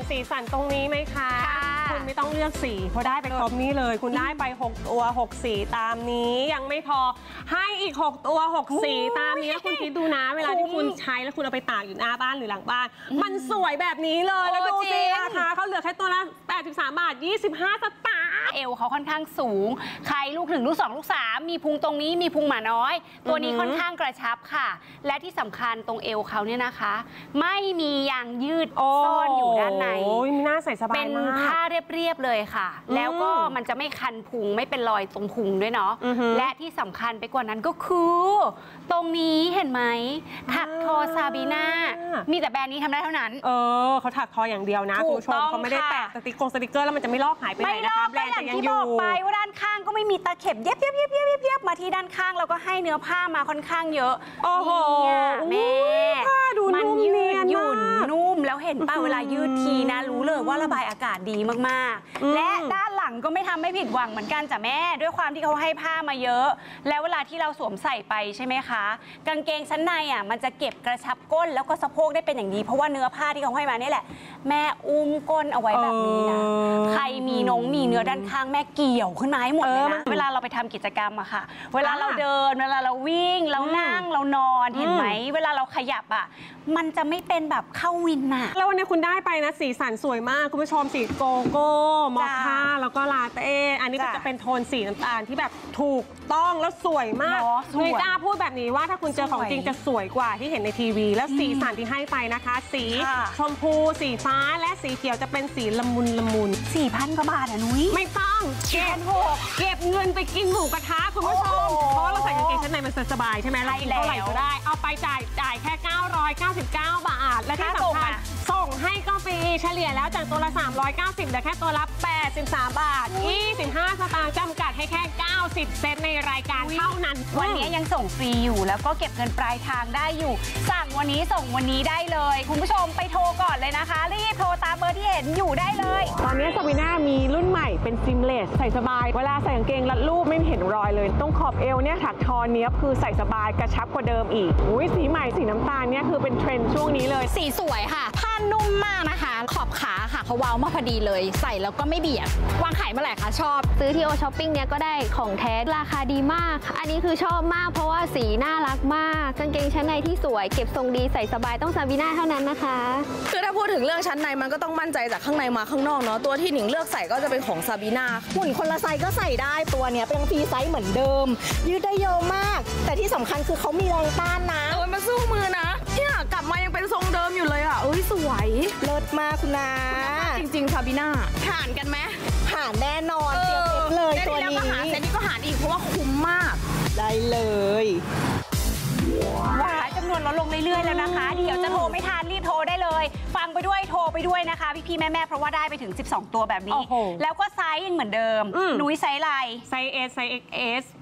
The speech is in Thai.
สีสันตรงนี้ไหมคะคุณไม่ต้องเลือกสีเพราะได้ไปครบนี้เลยคุณได้ไป6ตัว6สีตามนี้ยังไม่พอให้อีก6ตัว6สีตามนี้คุณคิดดูนะเวลาที่คุณใช้แล้วคุณเอาไปตากอยู่หน้าบ้านหรือหลังบ้านมันสวยแบบนี้เลยแล้วดูสิราคาเขาเหลือแค่ตัวละ83 บาท 25 สตางค์เอวเขาค่อนข้างสูงใครลูก1ลูก2ลูก3มีพุงตรงนี้มีพุงหมาน้อยตัวนี้ค่อนข้างกระชับค่ะและที่สำคัญตรงเอวเขาเนี่ยนะคะไม่มียางยืดซ่อนอยู่ด้านในน่าใส่สบายมากเป็นผ้าเรียบๆเลยค่ะแล้วก็มันจะไม่คันพุงไม่เป็นรอยตรงพุงด้วยเนาะและที่สำคัญไปกว่านั้นก็คือตรงนี้เห็นไหมถักทอซาบีน่ามีแต่แบรนด์นี้ทำได้เท่านั้นเขาถักทออย่างเดียวนะคุณผู้ชมเขาไม่ได้แปะสติกเกอร์แล้วมันจะไม่ลอกหายไปไหนนะคะแบรนด์จะยังอยู่บอกไปว่าด้านข้างก็ไม่มีตะเข็บเย็บมาที่ด้านข้างแล้วก็ให้เนื้อผ้ามาค่อนข้างเยอะโอ้โหแม่มันยืดหยุ่นนุ่มแล้วเห็นป่ะเวลายืดทีนะรู้เลยว่าระบายอากาศดีมากๆและด้านหลังก็ไม่ทำให้ผิดหวังเหมือนกันจ้ะแม่ด้วยความที่เขาให้ผ้ามาเยอะแล้วเวลาที่เราสวมใส่ไปใช่ไหมคะกางเกงชั้นในมันจะเก็บกระชับก้นแล้วก็สะโพกได้เป็นอย่างดีเพราะว่าเนื้อผ้าที่เขาให้มานี่แหละแม่อุ้มก้นเอาไว้แบบนี้นะใครมีเนื้อด้านข้างแม่เกี่ยวขึ้นมาให้หมดเลยนะเวลาเราไปทำกิจกรรมอะค่ะเวลาเราเดินเวลาเราวิ่งเรานั่งเรานอนเห็นไหมเวลาเราขยับอะมันจะไม่เป็นแบบเข้าวินอะแล้ววันนี้คุณได้ไปนะสีสันสวยมากคุณผู้ชมสีโกโก้มอคค่าแล้วก็ลาเต้อันนี้ก็จะเป็นโทนสีน้ำตาลที่แบบถูกต้องแล้วสวยมากนุ้ยจ้าพูดแบบนี้ว่าถ้าคุณเจอของจริงจะสวยกว่าที่เห็นในทีวีแล้วสีสันที่ให้ไปนะคะสีชมพูสีฟ้าและสีเขียวจะเป็นสีละมุน 4,000 กว่าบาทอะนุ้ยไม่ต้องเก็บเงินไปกินหมูกระทะคุณผู้ชมเพราะเราใส่กางเกงชั้นในมันสบายใช่ไหมเรากินเท่าไหร่ก็ได้เอาไปจ่ายแค่999 บาทและที่สำคัญส่งให้ก็ฟรีเฉลี่ยแล้วจากตัวละ390เหลือแค่ตัวละ83 บาท 25 สตางค์จำกัดให้แค่90 เซนในรายการเท่านั้นวันนี้ยังส่งฟรีอยู่แล้วก็เก็บเงินปลายทางได้อยู่สั่งวันนี้ส่งวันนี้ได้เลยคุณผู้ชมไปโทรก่อนเลยนะคะรีบโทรตามเบอร์ที่เห็นอยู่ได้เลยตอนนี้ซาบีน่ามีรุ่นใหม่เป็นซิมเลสใส่สบายเวลาใส่กางเกงรัดรูปไม่เห็นรอยเลยตรงขอบเอวเนี่ยถักทอเนี้ยคือใส่สบายกระชับกว่าเดิมอีกสีใหม่สีน้ำตาลเนี่ยคือเป็นเทรนด์ช่วงนี้เลยสีสวยค่ะผ้านุ่มมากนะคะขอบขาค่ะเขาเว้ามาพอดีเลยใส่แล้วก็ไม่เบียดวางขายเมื่อไหร่คะชอบซื้อที่โอช้อปปิ้งเนี่ยก็ได้ของแท้ราคาดีมากอันนี้คือชอบมากเพราะว่าสีน่ารักมากกางเกงชั้นในที่สวยเก็บทรงดีใส่สบายต้องซาบีน่าเท่านั้นนะคะคือถ้าพูดถึงเรื่องชั้นในมันก็ต้องมั่นใจจากข้างในมาข้างนอกเนาะตัวที่หนิงเลือกใส่ก็จะเป็นของซาบีน่าหุ่นคนละไซส์ก็ใส่ได้ตัวเนี้ยเป็นฟรีไซส์เหมือนเดิมยืดได้เยอะมากแต่ที่สำคัญคือเขามีแรงต้านนะมันสู้มือนะเนี่ยกลับมายังเป็นทรงเดิมอยู่เลยอ่ะสวยเลิศมากคุณนาจริงๆซาบีน่าผ่านกันไหมผ่านแน่นอนเตรียมเลยตัวนี้เซนนี้ก็หารอีกเพราะว่าคุ้มมากได้เลยจำนวนลดลงเรื่อยๆแล้วนะคะเดี๋ยวจะโทรไม่ทันรีบโทรได้เลยฟังไปด้วยโทรไปด้วยนะคะพี่ๆแม่ๆเพราะว่าได้ไปถึง12ตัวแบบนี้แล้วก็ไซส์ยังเหมือนเดิมนุ้ยไซส์อะไรไซส์ S ไซส์ XS